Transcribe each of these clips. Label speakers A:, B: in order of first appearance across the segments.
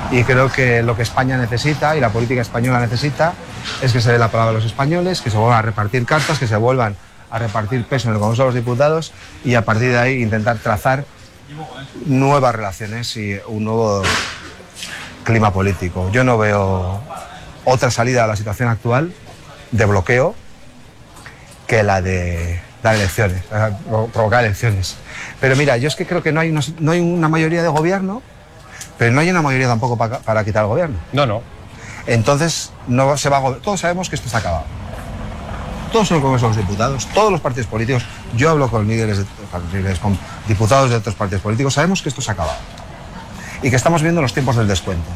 A: Y creo que lo que España necesita y la política española necesita es que se dé la palabra a los españoles, que se vuelvan a repartir cartas, que se vuelvan a repartir peso en el Congreso de los Diputados y a partir de ahí intentar trazar nuevas relaciones y un nuevo clima político. Yo no veo otra salida a la situación actual de bloqueo que la de dar elecciones, provocar elecciones. Pero mira, yo es que creo que no hay una mayoría de gobierno, pero no hay una mayoría tampoco para quitar el gobierno.
B: No.
A: Entonces, no se va a todos sabemos que esto está acabado. Todos en el Congreso de los Diputados, todos los partidos políticos, yo hablo con líderes, con diputados de otros partidos políticos, sabemos que esto se ha acabado. Y que estamos viendo los tiempos del descuento.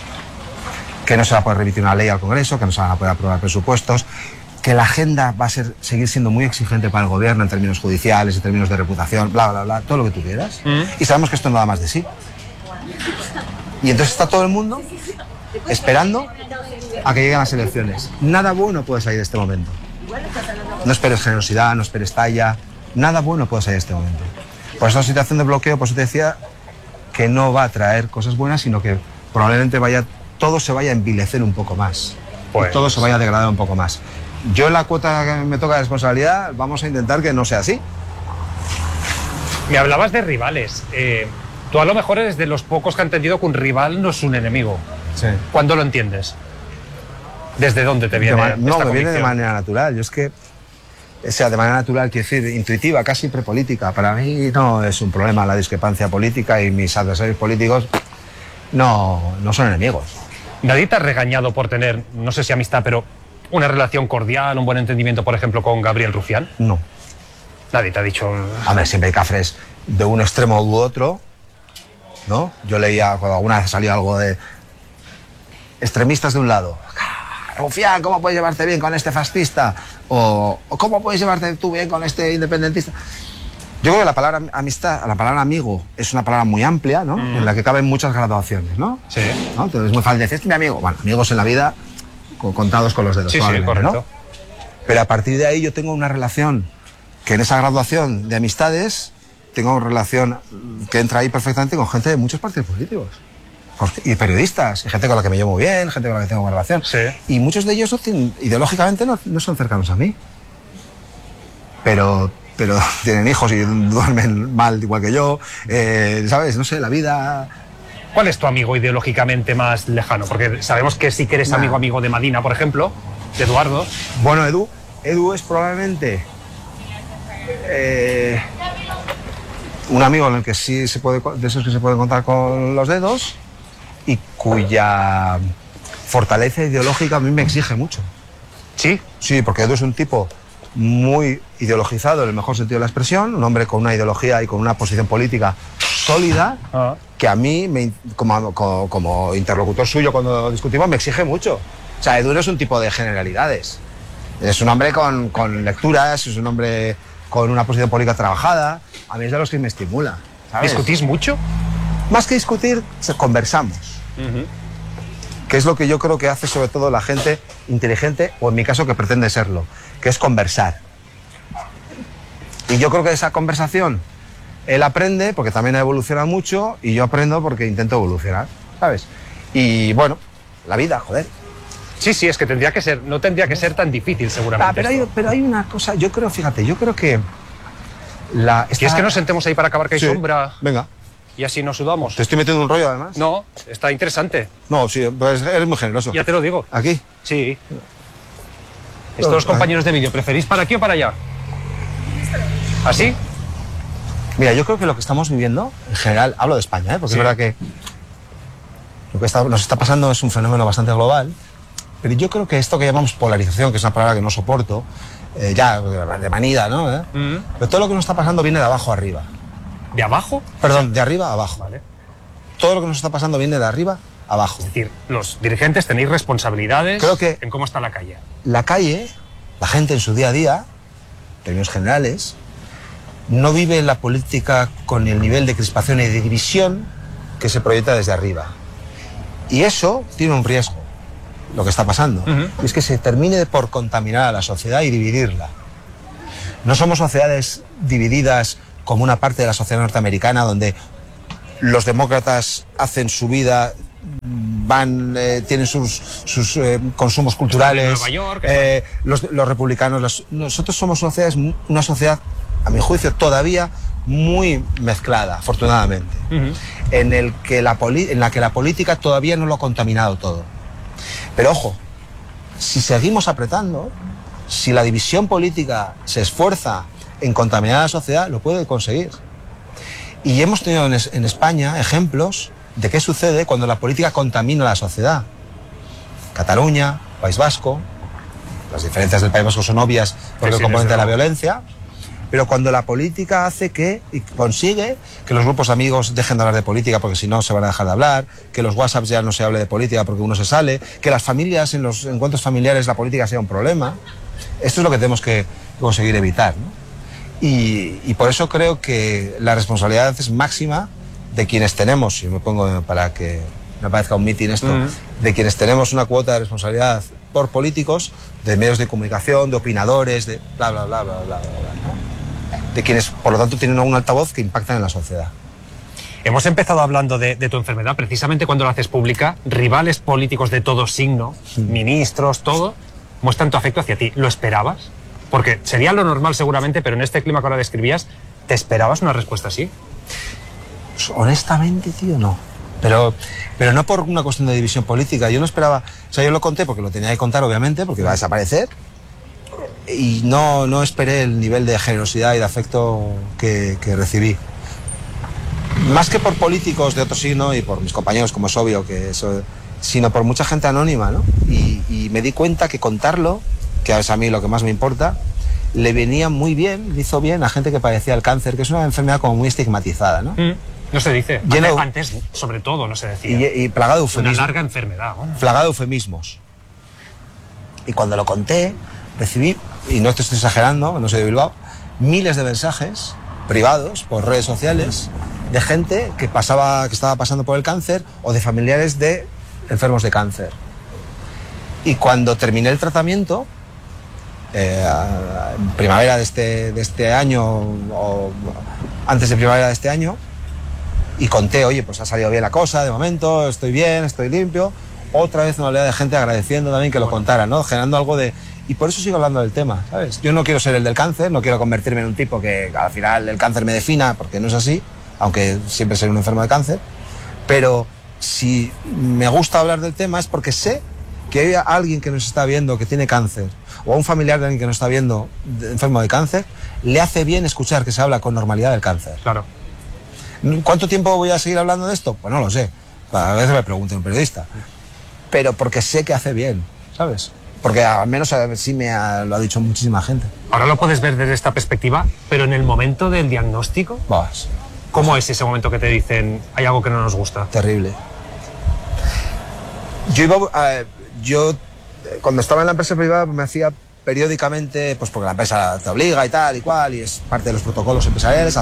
A: Que no se va a poder remitir una ley al Congreso, que no se van a poder aprobar presupuestos, que la agenda va a seguir siendo muy exigente para el gobierno en términos judiciales, en términos de reputación, bla, bla, bla, todo lo que tú quieras. Y sabemos que esto no da más de sí. Y entonces está todo el mundo esperando a que lleguen las elecciones. Nada bueno puede salir de este momento. No esperes generosidad, no esperes talla. Nada bueno puede salir de este momento. Por esta situación de bloqueo, por eso te decía que no va a traer cosas buenas, sino que probablemente todo se vaya a envilecer un poco más. Pues... y todo se vaya a degradar un poco más. Yo en la cuota que me toca de responsabilidad vamos a intentar que no sea así.
B: Me hablabas de rivales. Tú a lo mejor eres de los pocos que han entendido que un rival no es un enemigo.
A: Sí.
B: ¿Cuándo lo entiendes? ¿Desde dónde te viene esta convicción?
A: Me viene de manera natural. Yo es que, o sea, de manera natural, quiero decir, intuitiva, casi prepolítica. Para mí no es un problema la discrepancia política y mis adversarios políticos no son enemigos.
B: ¿Nadie te ha regañado por tener, no sé si amistad, pero una relación cordial, un buen entendimiento, por ejemplo, con Gabriel Rufián?
A: No.
B: Nadie te ha dicho...
A: A ver, siempre hay cafres de un extremo u otro, ¿no? Yo leía, cuando alguna vez salió algo de extremistas de un lado. Rufián, ¿cómo puedes llevarte bien con este fascista? O ¿cómo puedes llevarte tú bien con este independentista? Yo creo que la palabra amistad, la palabra amigo, es una palabra muy amplia, ¿no? En la que caben muchas graduaciones, ¿no?
B: Sí.
A: ¿No? Entonces es muy fácil decir, este es mi amigo. Bueno, amigos en la vida contados con los dedos.
B: Sí, correcto.
A: ¿no? Pero a partir de ahí yo tengo una relación que en esa graduación de amistades tengo una relación que entra ahí perfectamente con gente de muchos partidos políticos. Y periodistas, y gente con la que me llevo muy bien, gente con la que tengo una relación.
B: Sí.
A: Y muchos de ellos ideológicamente no son cercanos a mí. Pero tienen hijos y duermen mal igual que yo, ¿sabes? No sé, la vida...
B: ¿Cuál es tu amigo ideológicamente más lejano? Porque sabemos que sí que eres amigo de Madina, por ejemplo, de Eduardo.
A: Bueno, Edu es probablemente un amigo en el que sí se puede, de esos que se pueden contar con los dedos y cuya fortaleza ideológica a mí me exige mucho.
B: ¿Sí? Sí,
A: porque Edu es un tipo muy ideologizado en el mejor sentido de la expresión, un hombre con una ideología y con una posición política sólida, que a mí, como interlocutor suyo cuando discutimos, me exige mucho. O sea, Edu no es un tipo de generalidades. Es un hombre con lecturas, es un hombre con una posición política trabajada. A mí es de los que me estimula, ¿sabes?
B: ¿Discutís mucho?
A: Más que discutir, conversamos. Que es lo que yo creo que hace sobre todo la gente inteligente, o en mi caso que pretende serlo, que es conversar. Y yo creo que esa conversación, él aprende porque también ha evolucionado mucho y yo aprendo porque intento evolucionar, ¿sabes? Y bueno, la vida, joder.
B: Sí, es que no tendría que ser tan difícil seguramente.
A: Pero hay una cosa, yo creo que...
B: ¿Quieres que nos sentemos ahí para acabar que hay sombra?
A: Venga.
B: Y así nos sudamos.
A: ¿Te estoy metiendo un rollo además?
B: No, está interesante.
A: No, sí, pues eres muy generoso.
B: Ya te lo digo.
A: ¿Aquí?
B: Sí. Estos los compañeros de vídeo, ¿preferís para aquí o para allá? ¿Así?
A: Mira, yo creo que lo que estamos viviendo, en general, hablo de España, porque es verdad que lo que nos está pasando es un fenómeno bastante global, pero yo creo que esto que llamamos polarización, que es una palabra que no soporto, ya de manida, ¿no? Pero todo lo que nos está pasando viene de abajo a arriba.
B: ¿De abajo?
A: Perdón, de arriba a abajo.
B: Vale.
A: Todo lo que nos está pasando viene de arriba a abajo.
B: Es decir, los dirigentes tenéis responsabilidades en cómo está la calle.
A: La calle, la gente en su día a día, en términos generales, no vive la política con el nivel de crispación y de división que se proyecta desde arriba. Y eso tiene un riesgo, lo que está pasando. Y es que se termine por contaminar a la sociedad y dividirla. No somos sociedades divididas como una parte de la sociedad norteamericana donde los demócratas hacen su vida tienen sus consumos culturales.
B: En Nueva York,
A: los republicanos. Nosotros somos una sociedad, a mi juicio, todavía muy mezclada, afortunadamente, en la que la política todavía no lo ha contaminado todo. Pero ojo, si seguimos apretando, si la división política se esfuerza en contaminar a la sociedad, lo puede conseguir. Y hemos tenido en España ejemplos de qué sucede cuando la política contamina a la sociedad. Cataluña, País Vasco, las diferencias del País Vasco son obvias por el componente de la violencia, pero cuando la política hace y consigue que los grupos de amigos dejen de hablar de política porque si no se van a dejar de hablar, que los WhatsApps ya no se hable de política porque uno se sale, que las familias, en los encuentros familiares, la política sea un problema. Esto es lo que tenemos que conseguir evitar, ¿no? Y por eso creo que la responsabilidad es máxima de quienes tenemos, y me pongo para que me parezca un mitin esto, de quienes tenemos una cuota de responsabilidad por políticos, de medios de comunicación, de opinadores, de bla, bla, bla, bla, bla, bla, ¿no? De quienes, por lo tanto, tienen un altavoz que impactan en la sociedad.
B: Hemos empezado hablando de tu enfermedad, precisamente cuando la haces pública, rivales políticos de todo signo, ministros, todo, muestran tu afecto hacia ti. ¿Lo esperabas? Porque sería lo normal seguramente, pero en este clima que ahora describías, ¿te esperabas una respuesta así?
A: Pues, honestamente, tío, no. Pero no por una cuestión de división política. Yo no esperaba... O sea, yo lo conté porque lo tenía que contar, obviamente, porque iba a desaparecer. Y no esperé el nivel de generosidad y de afecto que recibí. Más que por políticos de otro signo y por mis compañeros, como es obvio, sino por mucha gente anónima, ¿no? Y me di cuenta que contarlo, que es a mí lo que más me importa, le venía muy bien, le hizo bien a gente que padecía el cáncer, que es una enfermedad como muy estigmatizada, ¿no?
B: No se dice. Antes, sobre todo, no se decía.
A: Y plagado de eufemismos.
B: Una larga enfermedad, ¿no?
A: Plagado de eufemismos. Y cuando lo conté, recibí, y no te estoy exagerando, no soy de Bilbao, miles de mensajes privados por redes sociales de gente que estaba pasando por el cáncer o de familiares de enfermos de cáncer. Y cuando terminé el tratamiento, en primavera de este año o antes de primavera de este año, y conté, oye, pues ha salido bien la cosa, de momento, estoy bien, estoy limpio, otra vez una oleada de gente agradeciendo también que lo contara, ¿no? Generando algo de... Y por eso sigo hablando del tema, ¿sabes? Yo no quiero ser el del cáncer, no quiero convertirme en un tipo que al final el cáncer me defina, porque no es así, aunque siempre seré un enfermo de cáncer, pero si me gusta hablar del tema es porque sé que hay alguien que nos está viendo que tiene cáncer, o a un familiar de alguien que nos está viendo enfermo de cáncer, le hace bien escuchar que se habla con normalidad del cáncer.
B: Claro.
A: ¿Cuánto tiempo voy a seguir hablando de esto? Pues no lo sé. A veces me pregunta un periodista. Pero porque sé que hace bien, ¿sabes? Porque al menos sí lo ha dicho muchísima gente.
B: Ahora lo puedes ver desde esta perspectiva, pero en el momento del diagnóstico,
A: Vas.
B: ¿cómo es ese momento que te dicen hay algo que no nos gusta?
A: Terrible. Yo cuando estaba en la empresa privada me hacía periódicamente, pues porque la empresa te obliga y tal y cual, y es parte de los protocolos empresariales,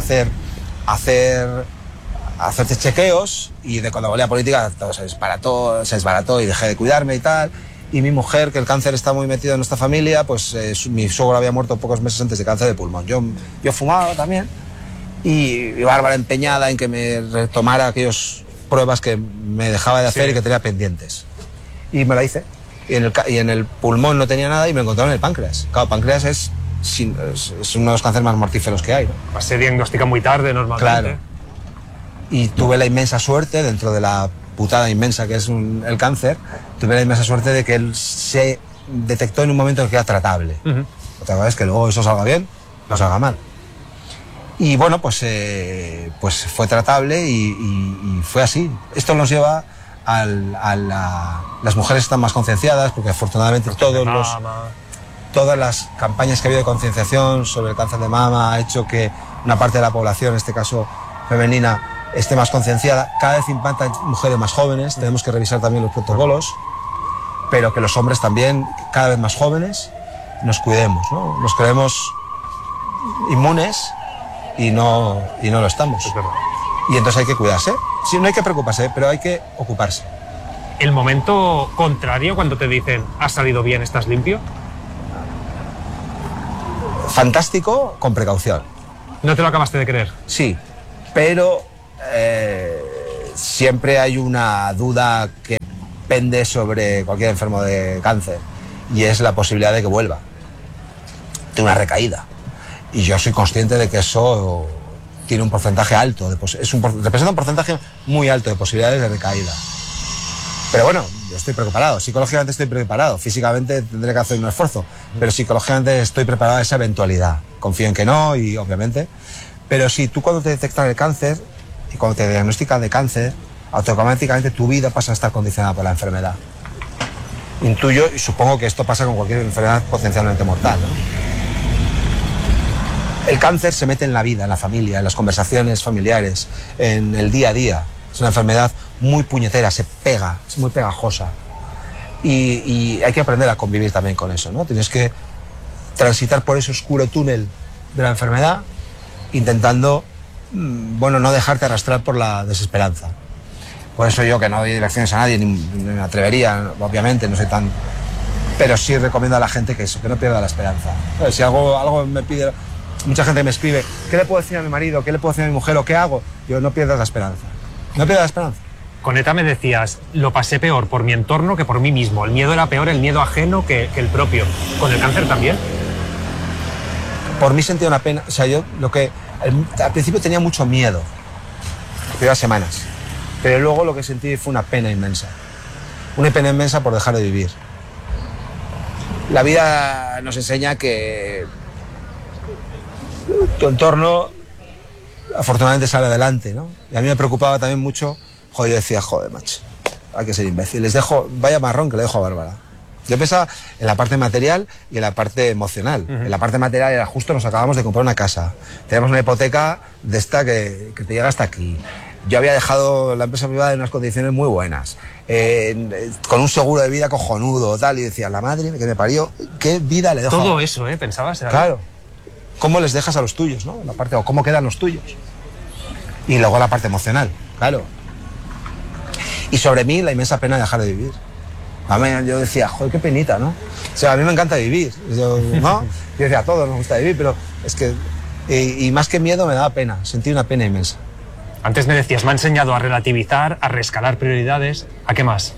A: hacerte chequeos, y de cuando volví a política todo se desbarató y dejé de cuidarme y tal. Y mi mujer, que el cáncer está muy metido en nuestra familia, pues mi suegro había muerto pocos meses antes de cáncer de pulmón. Yo fumaba también, y Bárbara empeñada en que me retomara aquellas pruebas que me dejaba de hacer y que tenía pendientes. Y me la hice. Y en el pulmón no tenía nada y me encontraron el páncreas. Claro, páncreas es uno de los cánceres más mortíferos que hay, ¿no?
B: Se diagnostica muy tarde normalmente.
A: Claro. Y tuve la inmensa suerte, dentro de la putada inmensa que es el cáncer, tuve la inmensa suerte de que él se detectó en un momento en que era tratable. Otra cosa es que luego eso salga bien, no salga mal. Y bueno, pues fue tratable y fue así. Esto nos lleva las mujeres están más concienciadas, porque afortunadamente todas las campañas que ha habido de concienciación sobre el cáncer de mama ha hecho que una parte de la población, en este caso femenina, esté más concienciada. Cada vez impactan mujeres más jóvenes, tenemos que revisar también los protocolos, pero que los hombres también, cada vez más jóvenes, nos cuidemos, ¿no? Nos creemos inmunes y no lo estamos.
B: Es verdad.
A: Y entonces hay que cuidarse. Sí, no hay que preocuparse, pero hay que ocuparse.
B: El momento contrario, cuando te dicen has salido bien, estás limpio.
A: Fantástico, con precaución.
B: ¿No te lo acabaste de creer?
A: Sí, pero siempre hay una duda que pende sobre cualquier enfermo de cáncer, y es la posibilidad de que vuelva, de una recaída. Y yo soy consciente de que eso tiene un porcentaje alto, representa un porcentaje muy alto de posibilidades de recaída. Pero bueno, yo estoy preparado, psicológicamente estoy preparado, físicamente tendré que hacer un esfuerzo, pero psicológicamente estoy preparado a esa eventualidad. Confío en que no, y obviamente. Pero si tú, cuando te detectan el cáncer y cuando te diagnostican de cáncer, automáticamente tu vida pasa a estar condicionada por la enfermedad. Intuyo y supongo que esto pasa con cualquier enfermedad potencialmente mortal, ¿no? El cáncer se mete en la vida, en la familia, en las conversaciones familiares, en el día a día. Es una enfermedad muy puñetera, se pega, es muy pegajosa. Y hay que aprender a convivir también con eso, ¿no? Tienes que transitar por ese oscuro túnel de la enfermedad, intentando, bueno, no dejarte arrastrar por la desesperanza. Por eso yo, que no doy direcciones a nadie, ni me atrevería, obviamente, no soy tan... Pero sí recomiendo a la gente que eso, que no pierda la esperanza. Si algo me pide... Mucha gente me escribe, ¿qué le puedo decir a mi marido? ¿Qué le puedo decir a mi mujer? ¿O qué hago? Yo, no pierdas la esperanza. No pierdas la esperanza.
B: Con ETA me decías, lo pasé peor por mi entorno que por mí mismo. El miedo era peor, el miedo ajeno que el propio. ¿Con el cáncer también?
A: Por mí sentía una pena. O sea, yo al principio tenía mucho miedo. Las primeras semanas. Pero luego lo que sentí fue una pena inmensa. Una pena inmensa por dejar de vivir. La vida nos enseña que tu entorno afortunadamente sale adelante, ¿no? Y a mí me preocupaba también mucho, yo decía, joder, macho, hay que ser imbécil, les dejo, vaya marrón que le dejo a Bárbara. Yo pensaba en la parte material y en la parte emocional. En la parte material era justo, nos acabamos de comprar una casa, teníamos una hipoteca de esta que te llega hasta aquí. Yo había dejado la empresa privada en unas condiciones muy buenas, con un seguro de vida cojonudo, tal, y decía, la madre que me parió, ¿qué vida le dejo?
B: Todo eso, ¿pensabas?
A: Claro. ¿Cómo les dejas a los tuyos, no? La parte, o cómo quedan los tuyos. Y luego la parte emocional, claro. Y sobre mí, la inmensa pena de dejar de vivir. A mí, yo decía, joder, qué penita, ¿no? O sea, a mí me encanta vivir, ¿no? Yo decía, a todos nos gusta vivir, pero es que... Y más que miedo, me daba pena, sentí una pena inmensa.
B: Antes me decías, me ha enseñado a relativizar, a reescalar prioridades. ¿A qué más?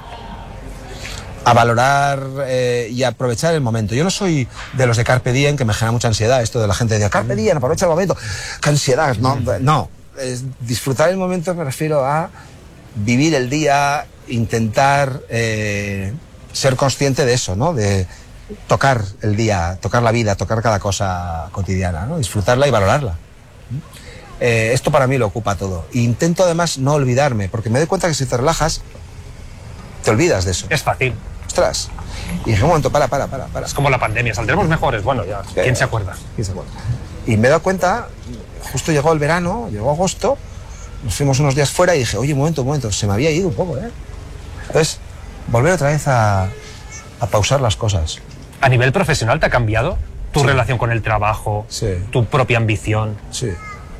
A: A valorar y a aprovechar el momento. Yo no soy de los de Carpe Diem, que me genera mucha ansiedad, esto de la gente que dice, Carpe Diem, aprovecha el momento. ¡Qué ansiedad! No. Disfrutar el momento, me refiero a vivir el día, intentar ser consciente de eso, ¿no? De tocar el día, tocar la vida, tocar cada cosa cotidiana, ¿no? Disfrutarla y valorarla. Esto para mí lo ocupa todo. E intento además no olvidarme, porque me doy cuenta que si te relajas, te olvidas de eso.
B: Es fácil.
A: Ostras. Y dije, un momento, para.
B: Es como la pandemia, saldremos mejores. Bueno, ya, ¿quién se acuerda?
A: ¿Quién se acuerda? Y me he dado cuenta, justo llegó el verano, llegó agosto, nos fuimos unos días fuera y dije, oye, un momento, se me había ido un poco, ¿eh? Entonces, volver otra vez a pausar las cosas.
B: ¿A nivel profesional te ha cambiado tu relación con el trabajo, tu propia ambición?
A: Sí.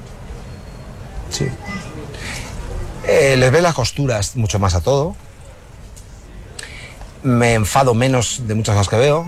A: Les ve las costuras mucho más a todo. Me enfado menos de muchas cosas que veo.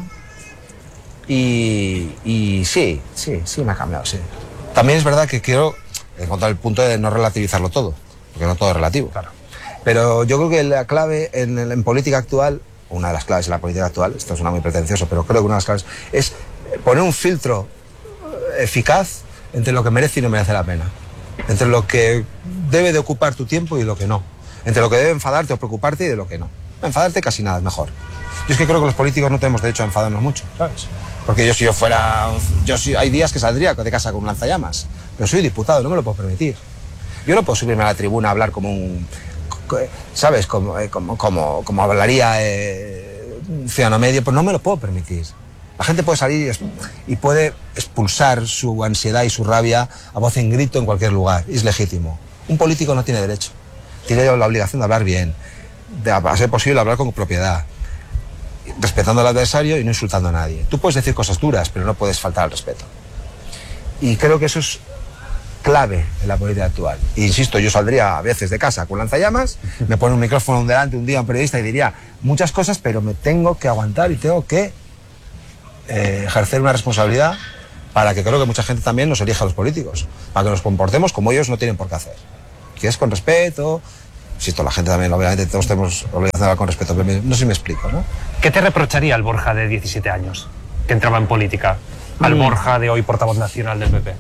A: Y sí, me ha cambiado, sí. También es verdad que quiero encontrar el punto de no relativizarlo todo, porque no todo es relativo.
B: Claro.
A: Pero yo creo que la clave en política actual, una de las claves en la política actual, esto suena muy pretencioso, pero creo que una de las claves es poner un filtro eficaz entre lo que merece y no merece la pena. Entre lo que debe de ocupar tu tiempo y lo que no. Entre lo que debe enfadarte o preocuparte y de lo que no. Enfadarte casi nada, es mejor. Yo es que creo que los políticos no tenemos derecho a enfadarnos mucho, ¿sabes? Porque yo, si yo fuera... hay días que saldría de casa con un lanzallamas, pero soy diputado, no me lo puedo permitir. Yo no puedo subirme a la tribuna a hablar como un... ¿Sabes? Como hablaría un ciudadano medio, pues no me lo puedo permitir. La gente puede salir y puede expulsar su ansiedad y su rabia a voz en grito en cualquier lugar. Es legítimo. Un político no tiene derecho. Tiene la obligación de hablar bien, de, a ser posible, hablar con propiedad, respetando al adversario y no insultando a nadie. Tú puedes decir cosas duras, pero no puedes faltar al respeto. Y creo que eso es clave en la política actual. E insisto, yo saldría a veces de casa con lanzallamas, me pone un micrófono delante un día un periodista y diría muchas cosas, pero me tengo que aguantar y tengo que ejercer una responsabilidad para que creo que mucha gente también nos elija a los políticos, para que nos comportemos como ellos no tienen por qué hacer, que es con respeto, insisto, la gente también, obviamente, todos tenemos obligación de hablar con respeto, pero no sé si me explico, ¿no?
B: ¿Qué te reprocharía el Borja de 17 años, que entraba en política, al Borja de hoy portavoz nacional del PP?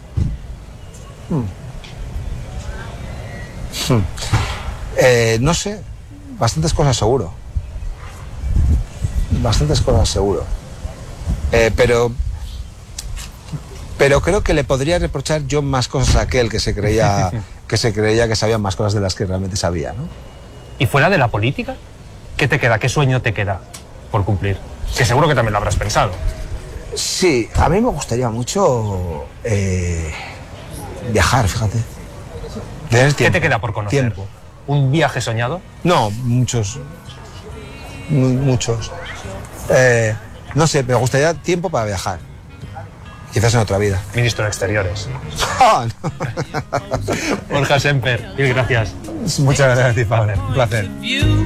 A: No sé, bastantes cosas seguro. Bastantes cosas seguro. Pero creo que le podría reprochar yo más cosas a aquel que se creía que sabía más cosas de las que realmente sabía, ¿no?
B: ¿Y fuera de la política? ¿Qué te queda? ¿Qué sueño te queda por cumplir? Que seguro que también lo habrás pensado.
A: Sí, a mí me gustaría mucho viajar, fíjate. Tener tiempo.
B: ¿Qué te queda por conocer?
A: Tiempo.
B: ¿Un viaje soñado?
A: No, muchos. Muchos. No sé, me gustaría tiempo para viajar. Quizás en otra vida.
B: Ministro de Exteriores.
A: Oh, no.
B: Borja Semper, mil gracias.
A: Muchas gracias, Pablo. Un placer.